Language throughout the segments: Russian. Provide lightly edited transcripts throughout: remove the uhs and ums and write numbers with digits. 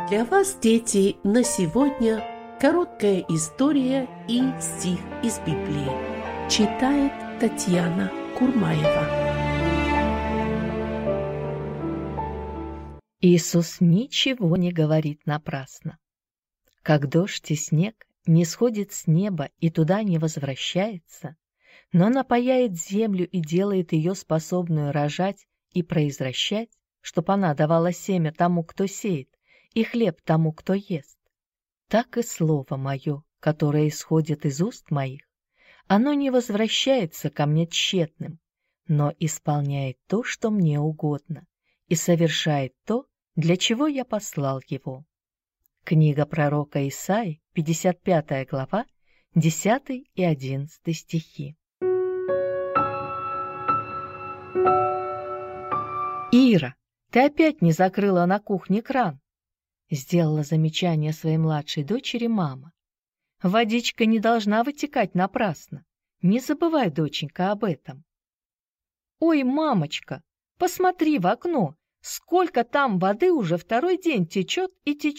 Для вас, дети, на сегодня короткая история и стих из Библии. Читает Татьяна Курмаева. Иисус ничего не говорит напрасно. Как дождь и снег не сходит с неба и туда не возвращается, но напояет землю и делает ее способную рожать и произвращать, чтоб она давала семя тому, кто сеет, и хлеб тому, кто ест. Так и слово мое, которое исходит из уст моих, оно не возвращается ко мне тщетным, но исполняет то, что мне угодно, и совершает то, для чего я послал его. Книга пророка Исаии, 55 глава, 10 и 11 стихи. «Ира, ты опять не закрыла на кухне кран?» Сделала замечание своей младшей дочери мама. «Водичка не должна вытекать напрасно. Не забывай, доченька, об этом». «Ой, мамочка, посмотри в окно, сколько там воды уже второй день течет,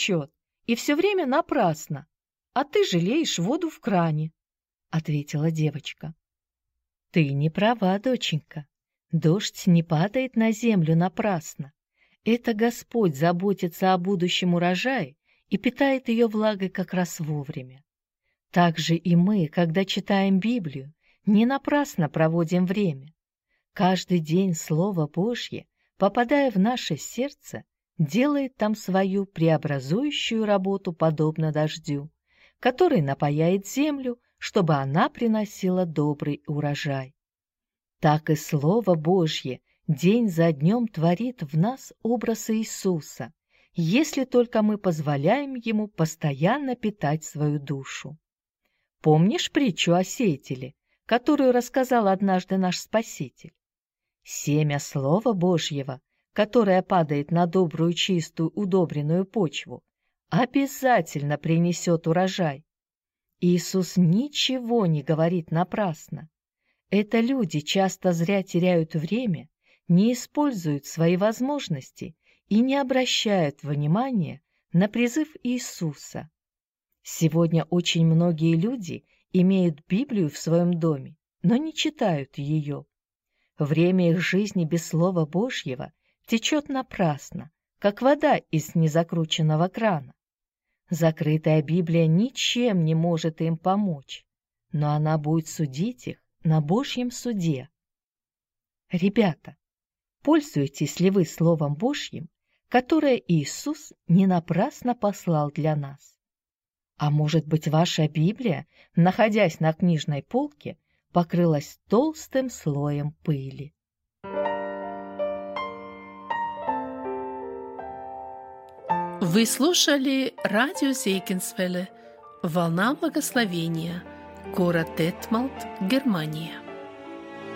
и все время напрасно, а ты жалеешь воду в кране», — ответила девочка. «Ты не права, доченька. Дождь не падает на землю напрасно. Это Господь заботится о будущем урожае и питает ее влагой как раз вовремя. Так же и мы, когда читаем Библию, не напрасно проводим время. Каждый день Слово Божье, попадая в наше сердце, делает там свою преобразующую работу подобно дождю, который напояет землю, чтобы она приносила добрый урожай. Так и Слово Божье день за днем творит в нас образ Иисуса, если только мы позволяем Ему постоянно питать свою душу. Помнишь притчу о сеятеле, которую рассказал однажды наш Спаситель? Семя Слова Божьего, которое падает на добрую, чистую, удобренную почву, обязательно принесет урожай. Иисус ничего не говорит напрасно. Это люди часто зря теряют время, не используют свои возможности и не обращают внимания на призыв Иисуса. Сегодня очень многие люди имеют Библию в своем доме, но не читают ее. Время их жизни без Слова Божьего течет напрасно, как вода из незакрученного крана. Закрытая Библия ничем не может им помочь, но она будет судить их на Божьем суде. Ребята, пользуетесь ли вы Словом Божьим, которое Иисус не напрасно послал для нас? А может быть, ваша Библия, находясь на книжной полке, покрылась толстым слоем пыли? Вы слушали радио Зейкинсвелле «Волна благословения», город Детмалт, Германия.